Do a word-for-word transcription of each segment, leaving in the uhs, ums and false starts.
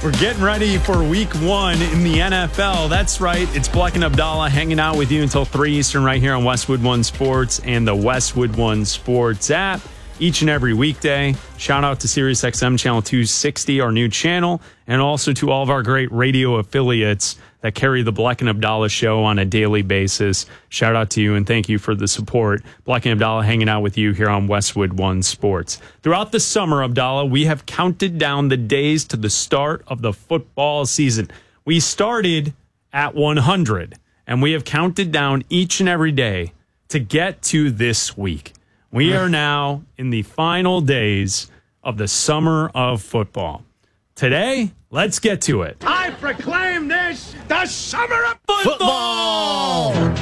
We're getting ready for week one in the N F L. That's right. It's Bleck and Abdallah hanging out with you until three Eastern right here on Westwood One Sports and the Westwood One Sports app each and every weekday. Shout out to SiriusXM Channel two sixty, our new channel, and also to all of our great radio affiliates that carry the Bleck and Abdallah show on a daily basis. Shout out to you and thank you for the support. Bleck and Abdallah hanging out with you here on Westwood One Sports. Throughout the summer, Abdallah, we have counted down the days to the start of the football season. We started at one hundred, and we have counted down each and every day to get to this week. We are now in the final days of the summer of football. Today, let's get to it. I proclaim this the summer of Football! What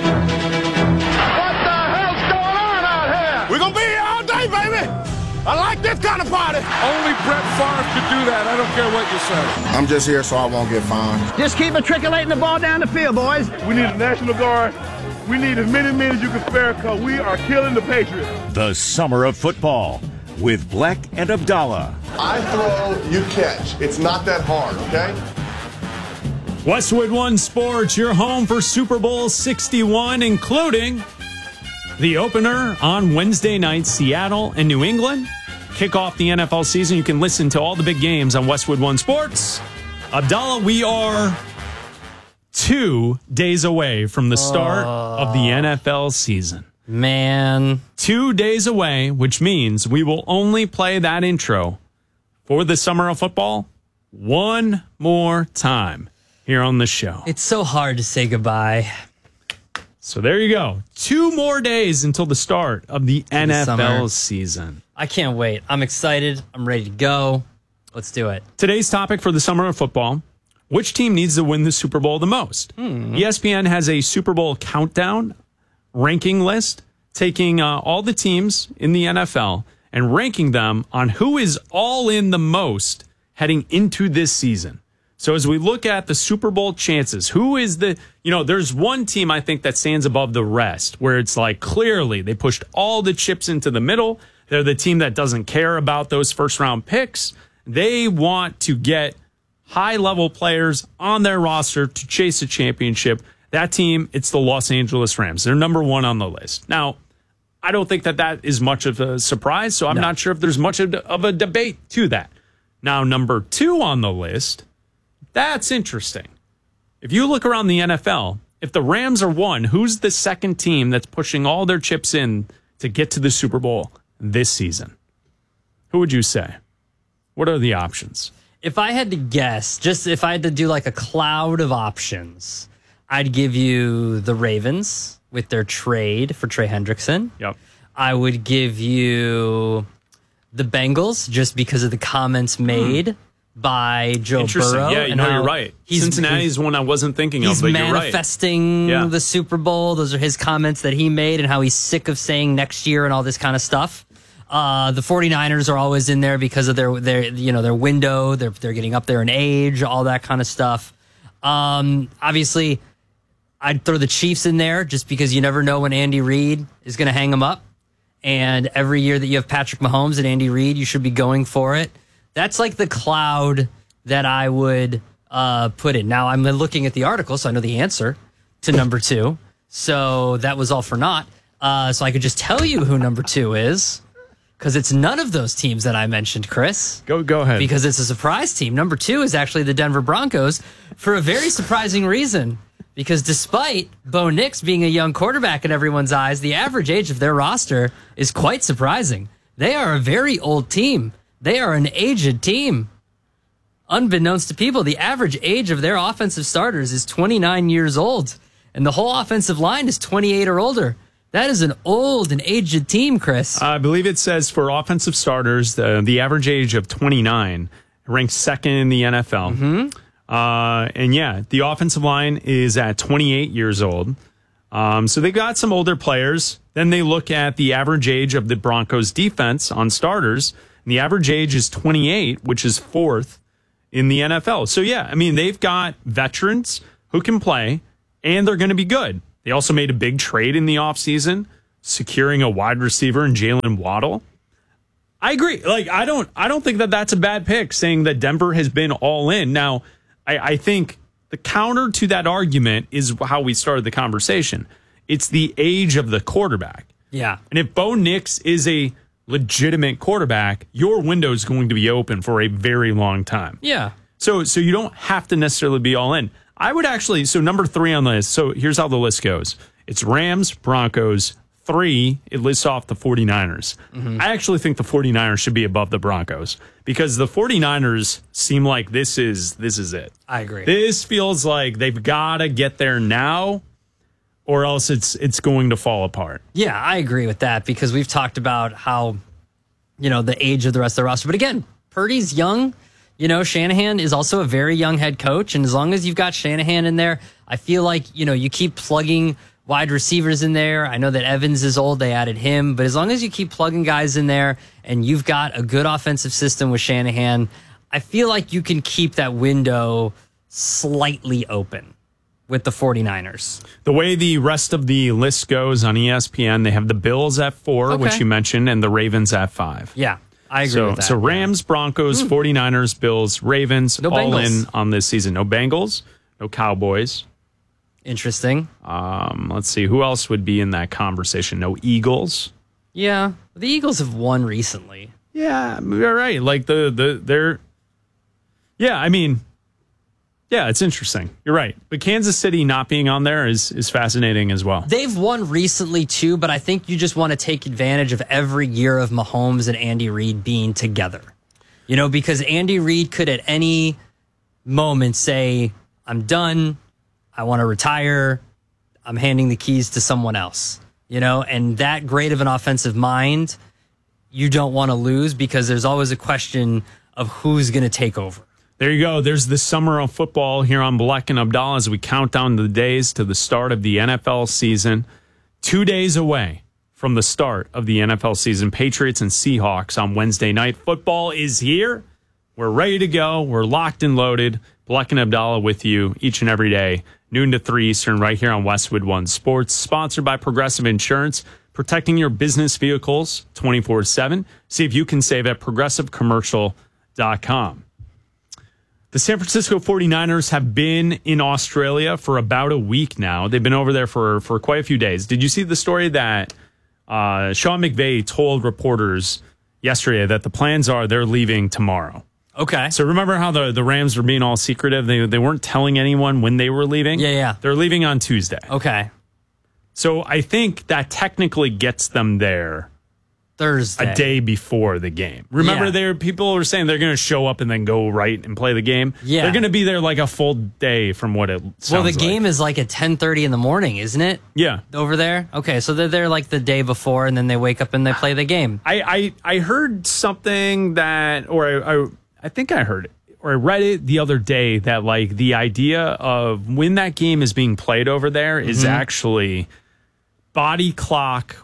the hell's going on out here? We're going to be here all day, baby. I like this kind of party. Only Brett Favre could do that. I don't care what you say. I'm just here so I won't get fined. Just keep matriculating the ball down the field, boys. We need a National Guard. We need as many men as you can spare because we are killing the Patriots. The Summer of Football with Bleck and Abdallah. I throw, you catch. It's not that hard, okay? Westwood One Sports, your home for Super Bowl sixty-one, including the opener on Wednesday night, Seattle and New England. Kick off the N F L season. You can listen to all the big games on Westwood One Sports. Abdallah, we are two days away from the start uh, of the N F L season. Man. Two days away, which means we will only play that intro for the summer of football one more time here on the show. It's so hard to say goodbye. So there you go. Two more days until the start of the the N F L summer. season. I can't wait. I'm excited. I'm ready to go. Let's do it. Today's topic for the summer of football: which team needs to win the Super Bowl the most? Hmm. E S P N has a Super Bowl countdown ranking list, taking uh, all the teams in the N F L and ranking them on who is all in the most heading into this season. So as we look at the Super Bowl chances, who is the, you know, there's one team I think that stands above the rest where it's like clearly they pushed all the chips into the middle. They're the team that doesn't care about those first round picks. They want to get high-level players on their roster to chase a championship. That team, it's the Los Angeles Rams. They're number one on the list. Now, I don't think that that is much of a surprise, so I'm no. not sure if there's much of a debate to that. Now, number two on the list, that's interesting. If you look around the N F L, if the Rams are one, who's the second team that's pushing all their chips in to get to the Super Bowl this season? Who would you say? What are the options? If I had to guess, just if I had to do like a cloud of options, I'd give you the Ravens with their trade for Trey Hendrickson. Yep. I would give you the Bengals just because of the comments made hmm. by Joe Interesting. Burrow. Yeah, you know, you're right. Cincinnati's one I wasn't thinking of, but you're right. He's manifesting yeah. the Super Bowl. Those are his comments that he made and how he's sick of saying next year and all this kind of stuff. Uh, the 49ers are always in there because of their, their you know, their window. They're they're getting up there in age, all that kind of stuff. Um, obviously, I'd throw the Chiefs in there just because you never know when Andy Reid is going to hang them up. And every year that you have Patrick Mahomes and Andy Reid, you should be going for it. That's like the cloud that I would uh, put in. Now, I'm looking at the article, so I know the answer to number two. So that was all for naught. Uh, so I could just tell you who number two is. Because it's none of those teams that I mentioned, Chris. Go go ahead. Because it's a surprise team. Number two is actually the Denver Broncos for a very surprising reason. Because despite Bo Nix being a young quarterback in everyone's eyes, the average age of their roster is quite surprising. They are a very old team. They are an aged team. Unbeknownst to people, the average age of their offensive starters is twenty-nine years old. And the whole offensive line is twenty-eight or older. That is an old and aged team, Chris. I believe it says for offensive starters, the, the average age of twenty-nine, ranks second in the N F L. Mm-hmm. Uh, and yeah, the offensive line is at twenty-eight years old. Um, so they got some older players. Then they look at the average age of the Broncos defense on starters. And the average age is twenty-eight, which is fourth in the N F L. So yeah, I mean, they've got veterans who can play and they're going to be good. They also made a big trade in the offseason, securing a wide receiver in Jalen Waddle. I agree. Like, I don't I don't think that that's a bad pick, saying that Denver has been all in. Now, I, I think the counter to that argument is how we started the conversation. It's the age of the quarterback. Yeah. And if Bo Nix is a legitimate quarterback, your window is going to be open for a very long time. Yeah. So so you don't have to necessarily be all in. I would actually, so number three on the list, so here's how the list goes. It's Rams, Broncos, three, it lists off the 49ers. Mm-hmm. I actually think the 49ers should be above the Broncos because the 49ers seem like this is this is it. I agree. This feels like they've got to get there now or else it's it's going to fall apart. Yeah, I agree with that because we've talked about how, you know, the age of the rest of the roster. But again, Purdy's young. You know, Shanahan is also a very young head coach. And as long as you've got Shanahan in there, I feel like, you know, you keep plugging wide receivers in there. I know that Evans is old. They added him. But as long as you keep plugging guys in there and you've got a good offensive system with Shanahan, I feel like you can keep that window slightly open with the 49ers. The way the rest of the list goes on E S P N, they have the Bills at four, Okay. which you mentioned, and the Ravens at five. Yeah, I agree so, with that. So Rams, Broncos, hmm. 49ers, Bills, Ravens, no all Bengals. in on this season. No Bengals, no Cowboys. Interesting. Um, let's see. Who else would be in that conversation? No Eagles. Yeah, the Eagles have won recently. Yeah, you're right. Like the, the, they're, yeah, I mean, yeah, it's interesting. You're right. But Kansas City not being on there is is fascinating as well. They've won recently, too, but I think you just want to take advantage of every year of Mahomes and Andy Reid being together. You know, because Andy Reid could at any moment say, I'm done. I want to retire. I'm handing the keys to someone else. You know, and that great of an offensive mind, you don't want to lose because there's always a question of who's going to take over. There you go. There's the summer of football here on Black and Abdallah as we count down the days to the start of the N F L season. Two days away from the start of the N F L season. Patriots and Seahawks on Wednesday night. Football is here. We're ready to go. We're locked and loaded. Black and Abdallah with you each and every day, noon to three Eastern, right here on Westwood One Sports. Sponsored by Progressive Insurance, protecting your business vehicles twenty-four seven. See if you can save at progressive commercial dot com. The San Francisco 49ers have been in Australia for about a week now. They've been over there for, for quite a few days. Did you see the story that uh, Sean McVay told reporters yesterday that the plans are they're leaving tomorrow? Okay. So remember how the, the Rams were being all secretive? They, they weren't telling anyone when they were leaving? Yeah, yeah. They're leaving on Tuesday. Okay. So I think that technically gets them there Thursday. a day before the game. Remember, Yeah. there people were saying they're going to show up and then go right and play the game. Yeah. They're going to be there like a full day from what it sounds Well, the like. game is like at ten thirty in the morning, isn't it? Yeah. Over there? Okay, so they're there like the day before, and then they wake up and they play the game. I, I, I heard something that, or I, I, I think I heard it, or I read it the other day that like the idea of when that game is being played over there is Mm-hmm. actually body clock,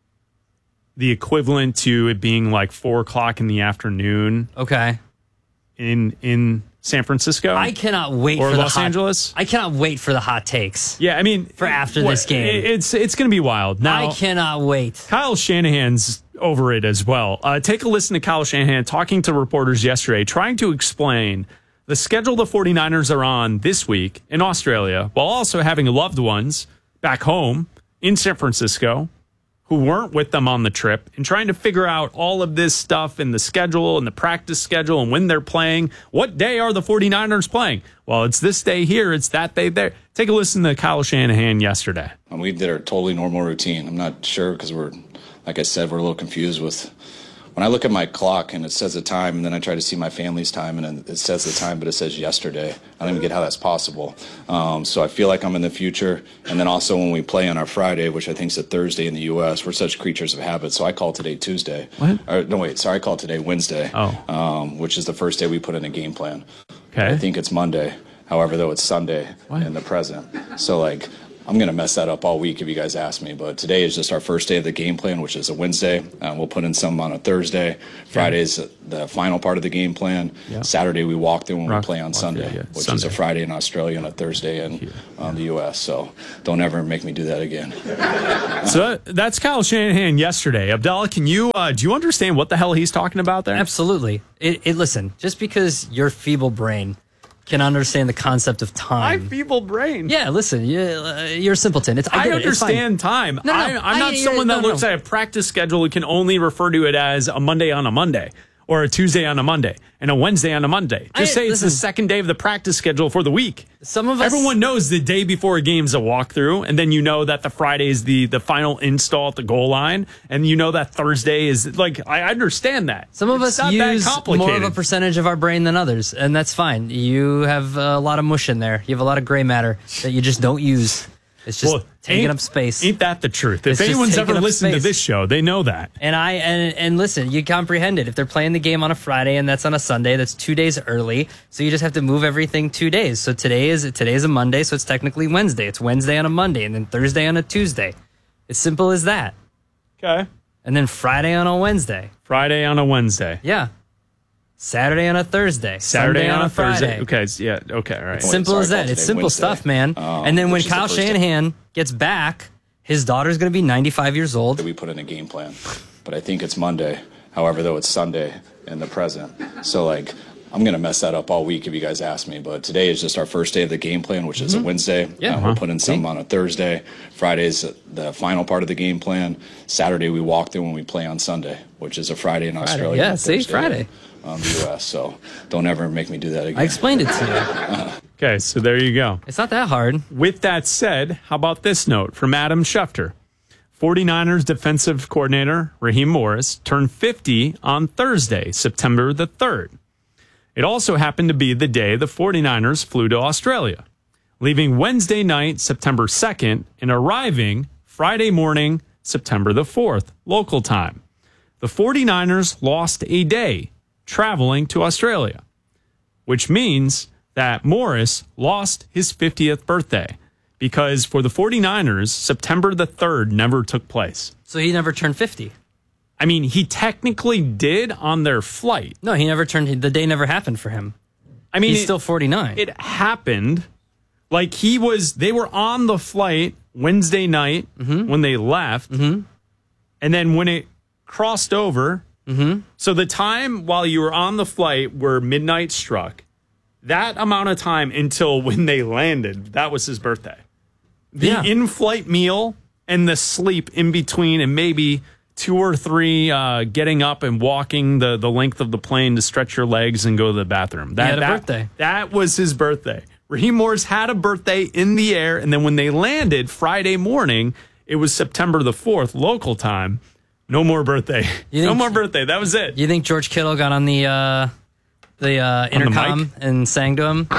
the equivalent to it being like four o'clock in the afternoon Okay. in in San Francisco. I cannot wait Or for the Los hot, Angeles? I cannot wait for the hot takes. Yeah, I mean, For after what- this game. it- it's it's going to be wild. Now, I cannot wait. Kyle Shanahan's over it as well. Uh, take a listen to Kyle Shanahan talking to reporters yesterday, trying to explain the schedule the 49ers are on this week in Australia, while also having loved ones back home in San Francisco who weren't with them on the trip, and trying to figure out all of this stuff in the schedule and the practice schedule and when they're playing. What day are the 49ers playing? Well, it's this day here. It's that day there. Take a listen to Kyle Shanahan yesterday. And we did our totally normal routine. I'm not sure because we're, like I said, we're a little confused with when I look at my clock and it says the time, and then I try to see my family's time and it says the time, but it says yesterday. I don't even get how that's possible. Um, so I feel like I'm in the future. And then also when we play on our Friday, which I think is a Thursday in the U S, we're such creatures of habit. So I call today Tuesday. What? Or, no, wait, sorry, I call today Wednesday. Oh. Um, which is the first day we put in a game plan. Okay. I think it's Monday. However, though, it's Sunday What? in the present. So, like, I'm going to mess that up all week if you guys ask me. But today is just our first day of the game plan, which is a Wednesday. Uh, we'll put in some on a Thursday. Friday's the final part of the game plan. Yeah. Saturday we walk through when Rock, we play on Sunday, through, yeah. which Sunday. is a Friday in Australia and a Thursday in yeah. um, the U S. So don't ever make me do that again. So that's Kyle Shanahan yesterday. Abdallah, can you uh, do you understand what the hell he's talking about there? Absolutely. It, it listen, just because your feeble brain can understand the concept of time. My feeble brain. Yeah, listen, you, uh, you're a simpleton. It's, I, I understand it. time. No, no, I, I'm I, not I, someone no, that looks no. at a practice schedule and can only refer to it as a Monday on a Monday or a Tuesday on a Monday and a Wednesday on a Monday. Just I, say listen, it's the second day of the practice schedule for the week. Some of us, Everyone knows the day before a game's a walkthrough, and then you know that the Friday is the, the final install at the goal line, and you know that Thursday is, like, I understand that. Some of it's us use more of a percentage of our brain than others, and that's fine. You have a lot of mush in there. You have a lot of gray matter that you just don't use. It's just well, taking up space. Ain't that the truth? If it's anyone's ever listened space. to this show, they know that. And I and and listen, you comprehend it. If they're playing the game on a Friday and that's on a Sunday, that's two days early. So you just have to move everything two days. So today is today is a Monday, so it's technically Wednesday. It's Wednesday on a Monday, and then Thursday on a Tuesday. It's simple as that. Okay. And then Friday on a Wednesday. Friday on a Wednesday. Yeah. Saturday on a Thursday. Saturday Sunday on, on a a Thursday. Okay, yeah, okay, all right. It's simple Wait, as that. It's simple Wednesday. stuff, man. Um, and then when Kyle Shanahan gets back, his daughter's going to be ninety-five years old. We put in a game plan, but I think it's Monday. However, though, it's Sunday in the present. So, like, I'm going to mess that up all week if you guys ask me. But today is just our first day of the game plan, which is mm-hmm. a Wednesday. Yeah. Uh, we'll put in some on a Thursday. Friday's the final part of the game plan. Saturday we walk through when we play on Sunday, which is a Friday in Friday. Australia. Yeah, see, Thursday Friday. Um, the U S. So don't ever make me do that again. I explained it to you. Okay, so there you go. It's not that hard. With that said, how about this note from Adam Schefter? forty-niners defensive coordinator Raheem Morris turned fifty on Thursday, September the third. It also happened to be the day the forty-niners flew to Australia, leaving Wednesday night, September second, and arriving Friday morning, September the fourth, local time. The forty-niners lost a day traveling to Australia, which means that Morris lost his fiftieth birthday because for the forty-niners, September the third never took place. So he never turned fifty. I mean, he technically did on their flight. No, he never turned, the day never happened for him. I mean, he's it, still forty-nine. It happened like he was, they were on the flight Wednesday night mm-hmm. when they left. Mm-hmm. And then when it crossed over, mm-hmm. so the time while you were on the flight where midnight struck, that amount of time until when they landed, that was his birthday. The yeah. in-flight meal and the sleep in between and maybe two or three uh, getting up and walking the, the length of the plane to stretch your legs and go to the bathroom. That, he had a that, birthday. That was his birthday. Raheem Morris had a birthday in the air, and then when they landed Friday morning, it was September the fourth, local time. No more birthday. Think, no more birthday. That was it. You think George Kittle got on the uh, the uh, intercom the and sang to him?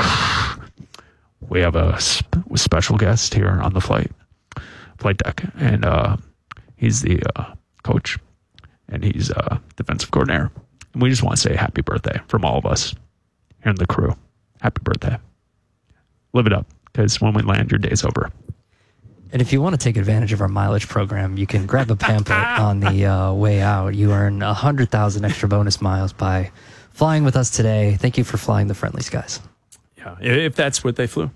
We have a sp- special guest here on the flight flight deck, and uh, he's the uh, coach, and he's uh, defensive coordinator. And we just want to say happy birthday from all of us here in the crew. Happy birthday. Live it up, because when we land, your day's over. And if you want to take advantage of our mileage program, you can grab a pamphlet on the uh, way out. You earn one hundred thousand extra bonus miles by flying with us today. Thank you for flying the Friendly Skies. Yeah, if that's what they flew.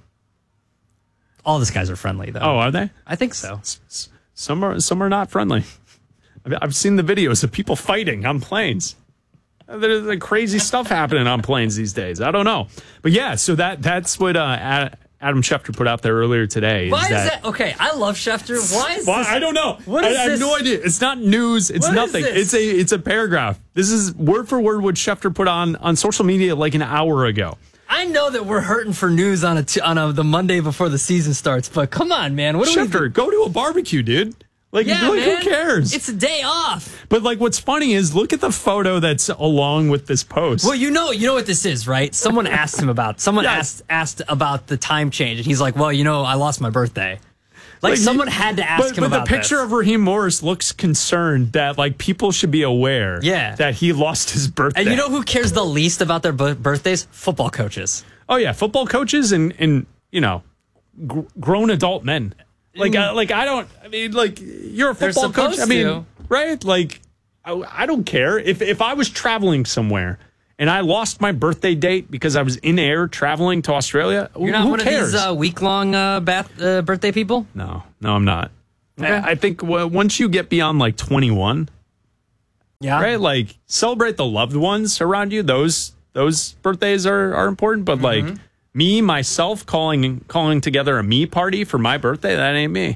All the skies are friendly, though. Oh, are they? I think so. Some are, some are not friendly. I've seen the videos of people fighting on planes. There's like crazy stuff happening on planes these days. I don't know. But yeah, so that that's what uh, Adam Schefter put out there earlier today. Why is that, that? Okay, I love Schefter. Why is why, this? I don't know. What I, is I have this? no idea. It's not news. It's What nothing. is this? It's a it's a paragraph. This is word for word what Schefter put on, on social media like an hour ago. I know that we're hurting for news on a t- on a, the Monday before the season starts, but come on, man. What do we Schefter, do? go to a barbecue, dude. Like, Yeah, like man. who cares? It's a day off. But like, what's funny is look at the photo that's along with this post. Well, you know, you know what this is, right? Someone asked him about. Someone Yes. asked asked about the time change, and he's like, "Well, you know, I lost my birthday." Like, Like, someone he- had to ask but, him but about the picture this. of Raheem Morris looks concerned that like people should be aware Yeah. that he lost his birthday. And you know who cares the least about their b- birthdays? Football coaches. Oh yeah, football coaches and and you know gr- grown adult men. Like, I, like I don't. I mean, like you're a They're football coach. supposed I mean, to. right? Like, I, I don't care if if I was traveling somewhere and I lost my birthday date because I was in air traveling to Australia. You're not who one cares? of these uh, week-long uh, bath, uh, birthday people? No, no, I'm not. Okay. I, I think w- once you get beyond like twenty-one, Yeah. right? Like celebrate the loved ones around you. Those those birthdays are, are important. But Mm-hmm. like me, myself, calling calling together a me party for my birthday, that ain't me.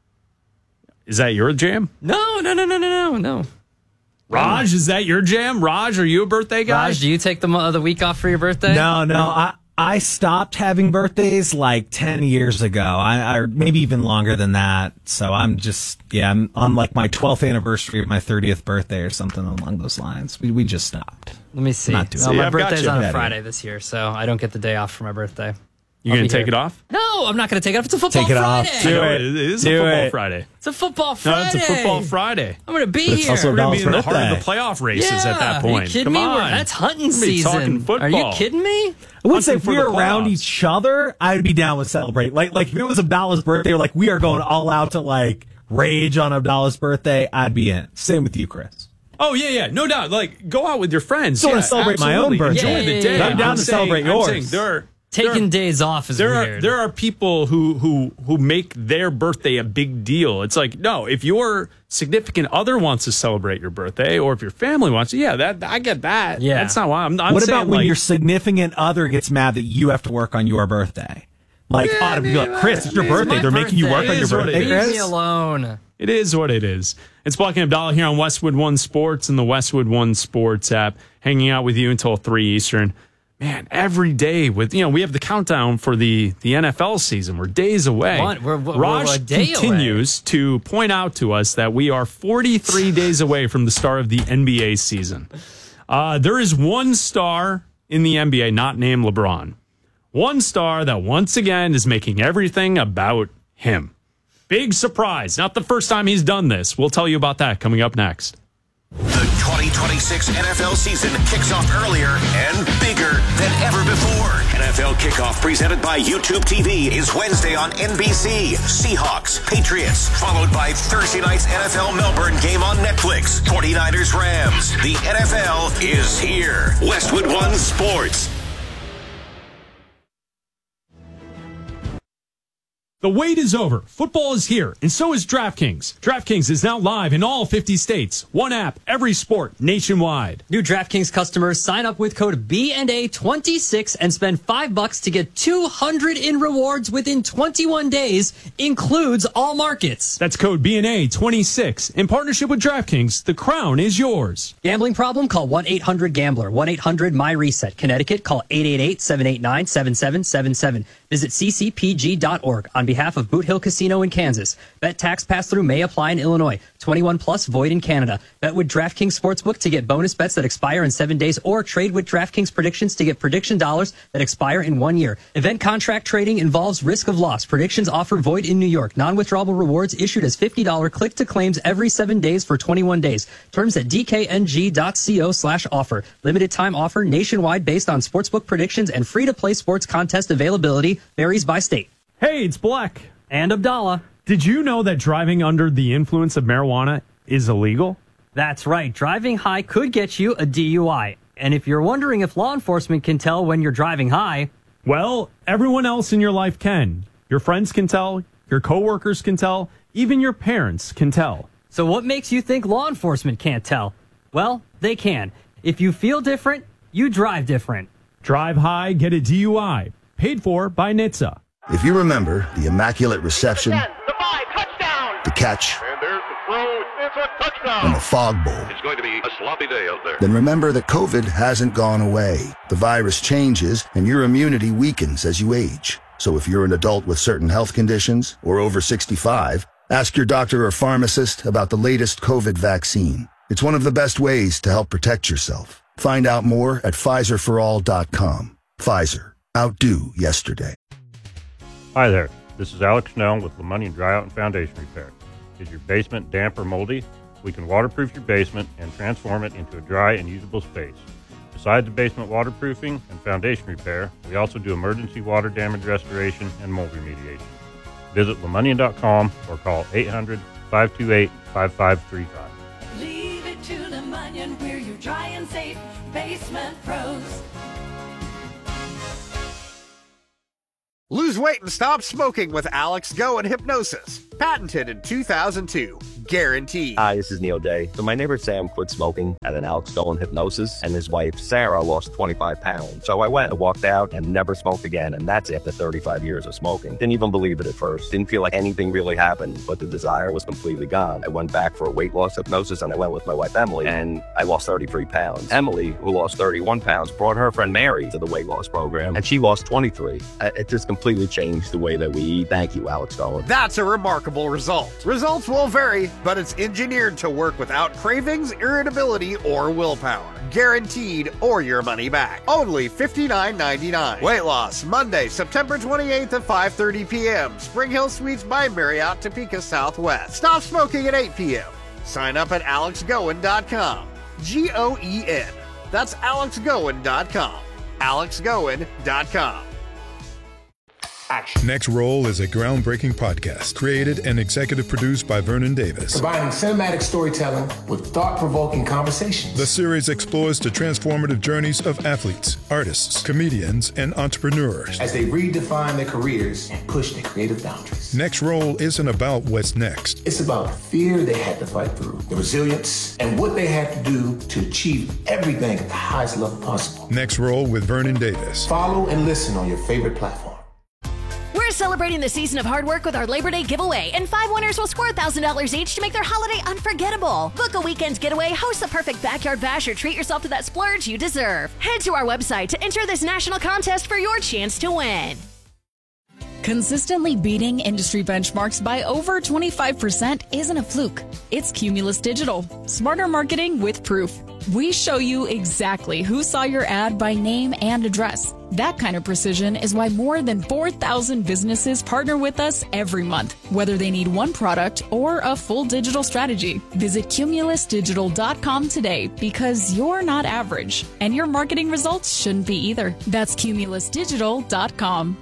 Is that your jam? No, no, no, no, no, no, no. Raj, is that your jam? Raj, are you a birthday guy? Raj, do you take the, mo- the week off for your birthday? No, no. I, I stopped having birthdays like ten years ago. I, or maybe even longer than that. So I'm just, yeah, I'm on like my twelfth anniversary of my thirtieth birthday or something along those lines. We, we just stopped. Let me see. Not doing Well, it. my I've got birthday's you. on Yeah, a Friday this year, so I don't get the day off for my birthday. You I'll gonna be take here. it off? No, I'm not going to take it off. It's a football Take it off. Friday. I Do know, it. it is Do a football it. Friday. It's a football No, Friday. it's a football Friday. I'm going to be But it's here. also We're gonna be in the Dolph's heart of the birthday. playoff races yeah. at that point. Are you kidding Come me? on, We're- That's hunting We're gonna be season. talking Are you football. kidding me? I would say Hunting if for we the were around playoffs. each other, I'd be down with celebrate. Like, like if it was Abdallah's birthday, or like we are going all out to like rage on Abdallah's birthday, I'd be in. Same with you, Chris. Oh yeah, yeah, no doubt. Like, go out with your friends. Still yeah, wanna celebrate my own absolutely. birthday. Enjoy Yeah, the yeah, day. yeah. I'm down to saying- celebrate I'm yours. saying there are Taking there are, days off is there weird. are there are people who who who make their birthday a big deal. It's like, no, if your significant other wants to celebrate your birthday, or if your family wants to, yeah, that I get that. Yeah. That's not why I'm. I'm What saying, about when like, your significant other gets mad that you have to work on your birthday? Like, ought to be like, Chris, it's your It's birthday. my They're making you work birthday. on It your is what it birthday, is. Leave Chris. me alone. It is what it is. It's Black and Abdallah here on Westwood One Sports and the Westwood One Sports app, hanging out with you until three Eastern. Man, every day with, you know, we have the countdown for the, the N F L season. We're days away. What? We're- we're- Raj we're a day continues to point out to us that we are forty-three days away from the start of the N B A season. Uh, there is one star in the N B A not named LeBron. One star that once again is making everything about him. Big surprise. Not the first time he's done this. We'll tell you about that coming up next. The twenty twenty-six N F L season kicks off earlier and bigger than ever before. N F L Kickoff presented by YouTube T V is Wednesday on N B C. Seahawks, Patriots, followed by Thursday night's N F L Melbourne game on Netflix. forty-niners, Rams. The N F L is here. Westwood One Sports. The wait is over. Football is here, and so is DraftKings. DraftKings is now live in all fifty states. One app, every sport, nationwide. New DraftKings customers sign up with code B N A twenty-six and spend five bucks to get two hundred in rewards within twenty-one days. Includes all markets. That's code B N A twenty-six. In partnership with DraftKings, the crown is yours. Gambling problem? Call one eight hundred gambler. one eight hundred my reset. Connecticut, call eight eight eight, seven eight nine, seven seven seven seven. Visit c c p g dot org on behalf of Boot Hill Casino in Kansas. Bet tax pass-through may apply in Illinois. twenty-one plus void in Canada. Bet with DraftKings Sportsbook to get bonus bets that expire in seven days or trade with DraftKings Predictions to get prediction dollars that expire in one year. Event contract trading involves risk of loss. Predictions offer void in New York. Non-withdrawable rewards issued as fifty dollars click-to-claims every seven days for twenty-one days. Terms at d k n g dot co slash offer. Limited time offer nationwide based on sportsbook predictions and free-to-play sports contest availability varies by state. Hey, it's Black. And Abdallah. Did you know that driving under the influence of marijuana is illegal? That's right. Driving high could get you a D U I. And if you're wondering if law enforcement can tell when you're driving high, Well, everyone else in your life can. Your friends can tell, your coworkers can tell, even your parents can tell. so what makes you think law enforcement can't tell? Well, they can. If you feel different, you drive different. Drive high, get a D U I. Paid for by N H T S A. If you remember the immaculate reception, The five, touchdown. the catch, And there's the throw. It's a touchdown. and the fog bowl, It's going to be a sloppy day out there. then remember that COVID hasn't gone away. The virus changes and your immunity weakens as you age. So if you're an adult with certain health conditions or over sixty-five, ask your doctor or pharmacist about the latest COVID vaccine. It's one of the best ways to help protect yourself. Find out more at Pfizer for all dot com. Pfizer. Outdo yesterday. Hi there, this is Alex Snell with LeMonnier Dryout and Foundation Repair. Is your basement damp or moldy? We can waterproof your basement and transform it into a dry and usable space. Besides the basement waterproofing and foundation repair, we also do emergency water damage restoration and mold remediation. Visit lemonnion dot com or call eight hundred, five two eight, five five three five. Leave it to Lemonnion, we're your dry and safe basement pros. Lose weight and stop smoking with Alex Go and Hypnosis. Patented in two thousand two. Guaranteed. Hi, this is Neil Day. So my neighbor Sam quit smoking at an Alex Go and Hypnosis, and his wife Sarah lost twenty-five pounds. So I went and walked out and never smoked again, and that's after thirty-five years of smoking. Didn't even believe it at first. Didn't feel like anything really happened, but the desire was completely gone. I went back for a weight loss hypnosis, and I went with my wife Emily, and I lost thirty-three pounds. Emily, who lost thirty-one pounds, brought her friend Mary to the weight loss program, and she lost twenty-three. It just completely changed the way that we eat. Thank you, Alex Go. That's a remarkable result. Results will vary, but it's engineered to work without cravings, irritability, or willpower. Guaranteed or your money back. Only fifty-nine ninety-nine. Weight loss, Monday, September twenty-eighth at five thirty p.m. Spring Hill Suites by Marriott, Topeka Southwest. Stop smoking at eight p.m. Sign up at alex goen dot com. G O E N. That's alex goen dot com. alex goen dot com. Next Roll is a groundbreaking podcast created and executive produced by Vernon Davis. Combining cinematic storytelling with thought-provoking conversations. The series explores the transformative journeys of athletes, artists, comedians, and entrepreneurs as they redefine their careers and push their creative boundaries. Next Roll isn't about what's next. It's about the fear they had to fight through, the resilience, and what they had to do to achieve everything at the highest level possible. Next Roll with Vernon Davis. Follow and listen on your favorite platform. We're celebrating the season of hard work with our Labor Day giveaway, and five winners will score one thousand dollars each to make their holiday unforgettable. Book a weekend's getaway, host the perfect backyard bash, or treat yourself to that splurge you deserve. Head to our website to enter this national contest for your chance to win. Consistently beating industry benchmarks by over twenty-five percent isn't a fluke. It's Cumulus Digital. Smarter marketing with proof. We show you exactly who saw your ad by name and address. That kind of precision is why more than four thousand businesses partner with us every month, whether they need one product or a full digital strategy. Visit cumulus digital dot com today, because you're not average, and your marketing results shouldn't be either. That's cumulus digital dot com.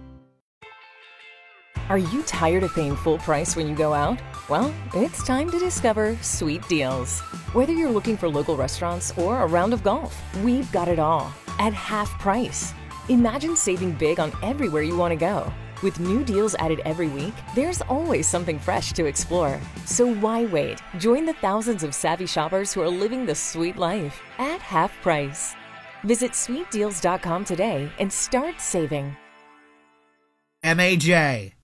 Are you tired of paying full price when you go out? Well, it's time to discover Sweet Deals. Whether you're looking for local restaurants or a round of golf, we've got it all at half price. Imagine saving big on everywhere you want to go. With new deals added every week, there's always something fresh to explore. So why wait? Join the thousands of savvy shoppers who are living the sweet life at half price. Visit sweet deals dot com today and start saving. M A J.